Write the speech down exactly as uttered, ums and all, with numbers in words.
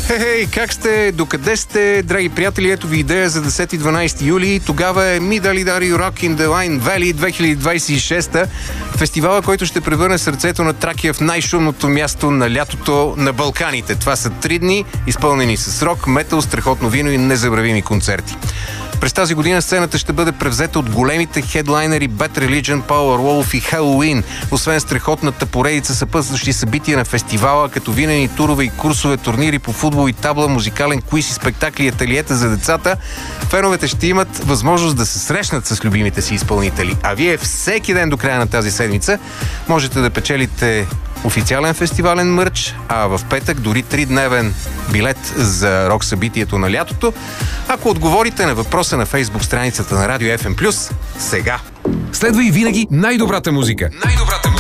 Хей, как сте? Докъде сте, драги приятели? Ето ви идея за десети и дванадесети юли. Тогава е Midalidari Rock in the Wine Valley две хиляди двадесет и шеста. Фестивала, който ще превърне сърцето на Тракия в най-шумното място на лятото на Балканите. Това са три дни, изпълнени с рок, метал, страхотно вино и незабравими концерти. През тази година сцената ще бъде превзета от големите хедлайнери Bad Religion, Powerwolf и Halloween. Освен страхотната поредица съпътстващи събития на фестивала, като винени турове и курсове, турнири по футбол и табла, музикален квиз и спектакли и ателиета за децата, феновете ще имат възможност да се срещнат с любимите си изпълнители. А вие всеки ден до края на тази седмица можете да печелите официален фестивален мърч, а в петък дори тридневен билет за рок събитието на лятото, ако отговорите на въпроса на фейсбук страницата на Радио Еф Ем Плюс сега. Следва и винаги най-добрата музика. Най-добрата